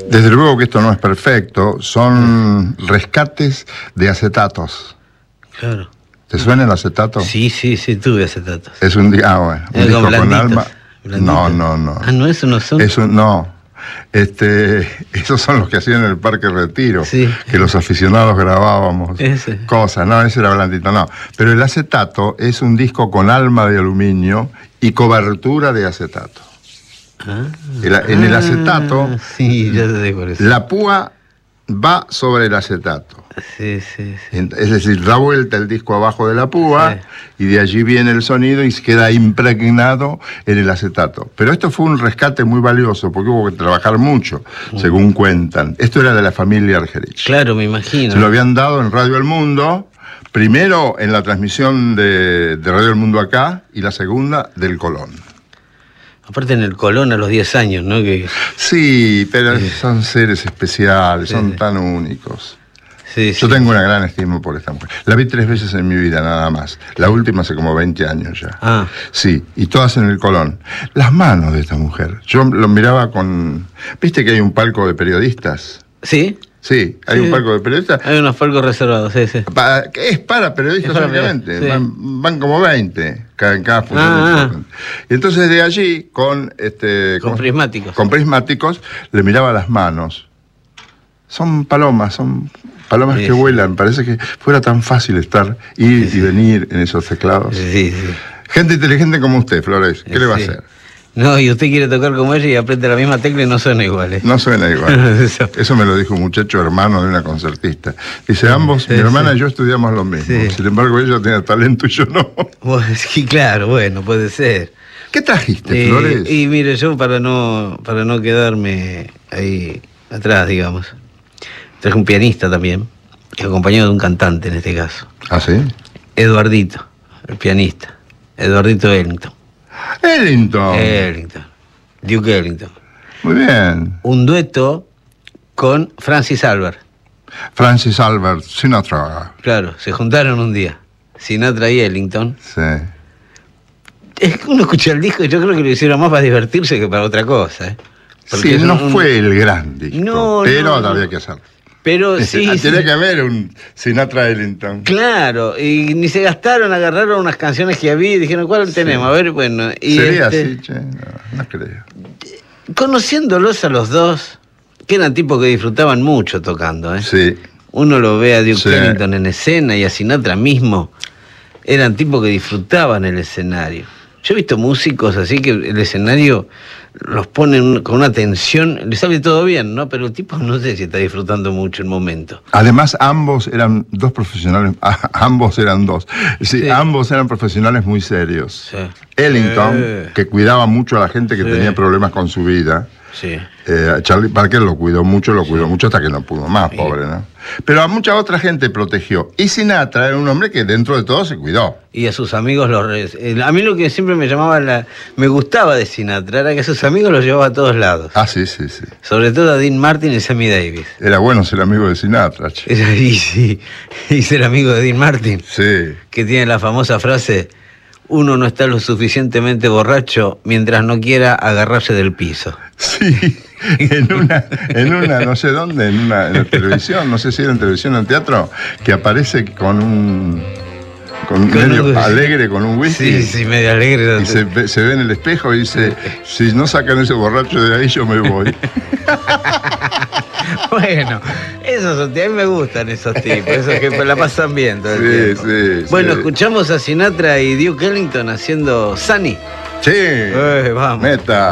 Desde luego que esto no es perfecto, son rescates de acetatos. Claro. ¿Te suena el acetato? Sí, tuve acetatos. Es un bueno, un disco con alma. Blanditos. No. Ah, no, eso no son. No. Esos son los que hacían en el Parque Retiro, sí, que los aficionados grabábamos cosas. No, ese era blandito, no. Pero el acetato es un disco con alma de aluminio y cobertura de acetato. En el acetato, sí, ya sé por eso. la púa va sobre el acetato. Sí. Es decir, da vuelta el disco abajo de la púa, sí, y de allí viene el sonido y queda impregnado en el acetato. Pero esto fue un rescate muy valioso porque hubo que trabajar mucho, según cuentan. Esto era de la familia Argerich. Claro, me imagino. Se lo habían dado en Radio El Mundo, primero en la transmisión de Radio El Mundo acá y la segunda del Colón. Aparte en el Colón a los 10 años, ¿no? Sí, pero son seres especiales, son tan únicos. Yo tengo una gran estima por esta mujer. La vi 3 veces en mi vida, nada más. La última hace como 20 años ya. Sí, y todas en el Colón. Las manos de esta mujer. Yo lo miraba con... ¿Viste que hay un palco de periodistas? Sí. Sí, hay un palco de periodistas. Hay unos palcos reservados, sí. Es para periodistas únicamente. Sí. Van como 20 en cada función. Y entonces de allí, con prismáticos. Con prismáticos, le miraba las manos. Son palomas que vuelan. Parece que fuera tan fácil ir y venir en esos teclados. Sí. Gente inteligente como usted, Flores. ¿Qué le va a hacer? No, y usted quiere tocar como ella y aprieta la misma tecla y no suena igual. No suena igual. Eso me lo dijo un muchacho hermano de una concertista. Dice, ambos, mi hermana y yo estudiamos lo mismo. Sí. Sin embargo, ella tiene talento y yo no. Sí, claro, bueno, puede ser. ¿Qué trajiste, Flores? Y mire, yo para no quedarme ahí atrás, digamos, traje un pianista también, acompañado de un cantante en este caso. ¿Ah, sí? Eduardito, el pianista. Eduardito Ellington. Duke Ellington. Muy bien. Un dueto con Francis Albert. Francis Albert Sinatra. Claro, se juntaron un día, Sinatra y Ellington. Sí. Es que uno escucha el disco y yo creo que lo hicieron más para divertirse que para otra cosa. Sí, no fue el gran disco, pero había que hacerlo. Pero sí. Tiene que haber un Sinatra Ellington. Claro, y ni se gastaron, agarraron unas canciones que había y dijeron, ¿cuál tenemos? A ver, bueno. Y sería así, che, no creo. Conociéndolos a los dos, que eran tipos que disfrutaban mucho tocando, ¿eh? Sí. Uno lo ve a Duke Ellington en escena y a Sinatra mismo. Eran tipos que disfrutaban el escenario. Yo he visto músicos así que el escenario los ponen con una tensión, les sale todo bien, ¿no? Pero el tipo no sé si está disfrutando mucho el momento. Además, ambos eran dos profesionales, ambos eran dos. Sí, ambos eran profesionales muy serios. Sí. Ellington, que cuidaba mucho a la gente que tenía problemas con su vida. Sí. Charlie Parker lo cuidó mucho hasta que no pudo más, pobre, ¿no? Pero a mucha otra gente protegió. Y Sinatra era un hombre que dentro de todo se cuidó. Y a sus amigos a mí lo que siempre me gustaba de Sinatra era que a sus amigos los llevaba a todos lados. Sí. Sobre todo a Dean Martin y Sammy Davis. Era bueno ser amigo de Sinatra. Y ser amigo de Dean Martin. Sí. Que tiene la famosa frase: uno no está lo suficientemente borracho mientras no quiera agarrarse del piso. Sí, en una no sé dónde, en la televisión, no sé si era en televisión o en teatro, que aparece con medio alegre, con un whisky. Sí, medio alegre. Y se ve en el espejo y dice, si no sacan ese borracho de ahí, yo me voy. Bueno, a mí me gustan esos tipos, esos que la pasan bien todo el tiempo. Sí. Bueno, escuchamos a Sinatra y Duke Ellington haciendo Sunny. Sí, vamos. Meta.